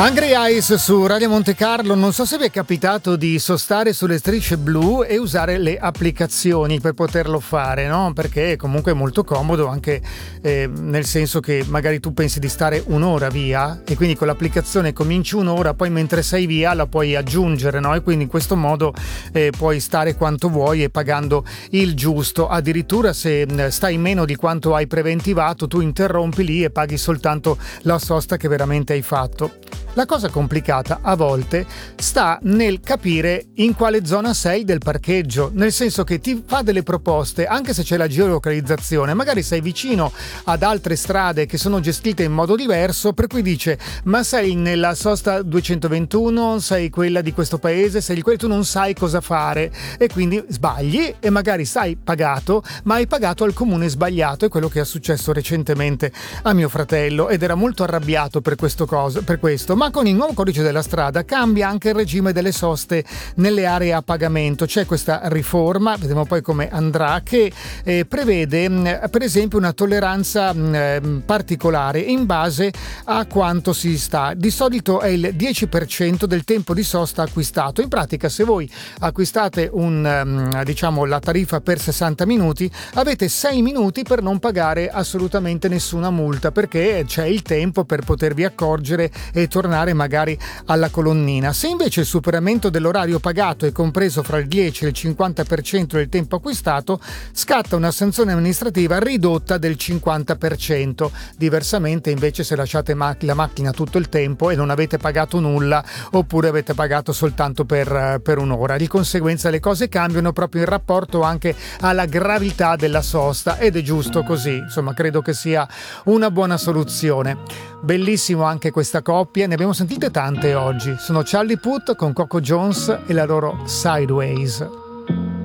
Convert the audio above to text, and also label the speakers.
Speaker 1: Hungry Eyes su Radio Monte Carlo. Non so se vi è capitato di sostare sulle strisce blu e usare le applicazioni per poterlo fare, no? Perché comunque è molto comodo anche nel senso che magari tu pensi di stare un'ora via e quindi con l'applicazione cominci un'ora, poi mentre sei via la puoi aggiungere, no? E quindi in questo modo puoi stare quanto vuoi e pagando il giusto. Addirittura se stai meno di quanto hai preventivato, tu interrompi lì e paghi soltanto la sosta che veramente hai fatto. La cosa complicata a volte sta nel capire in quale zona sei del parcheggio, nel senso che ti fa delle proposte anche se c'è la geolocalizzazione, magari sei vicino ad altre strade che sono gestite in modo diverso, per cui dice ma sei nella sosta 221, sei quella di questo paese, sei di quello, tu non sai cosa fare e quindi sbagli e magari sai pagato, ma hai pagato al comune sbagliato. È quello che è successo recentemente a mio fratello ed era molto arrabbiato per questo. Ma con il nuovo codice della strada cambia anche il regime delle soste nelle aree a pagamento. C'è questa riforma, vedremo poi come andrà, che prevede per esempio una tolleranza particolare in base a quanto si sta. Di solito è il 10% del tempo di sosta acquistato. In pratica, se voi acquistate la tariffa per 60 minuti, avete 6 minuti per non pagare assolutamente nessuna multa, perché c'è il tempo per potervi accorgere e tornare magari alla colonnina. Se invece il superamento dell'orario pagato è compreso fra il 10 e il 50% del tempo acquistato, scatta una sanzione amministrativa ridotta del 50%. Diversamente, invece, se lasciate la macchina tutto il tempo e non avete pagato nulla, oppure avete pagato soltanto per un'ora. Di conseguenza le cose cambiano proprio in rapporto anche alla gravità della sosta, ed è giusto così. Insomma, credo che sia una buona soluzione. Bellissimo anche questa coppia, ne abbiamo sentite tante oggi. Sono Charlie Puth con Coco Jones e la loro Sideways.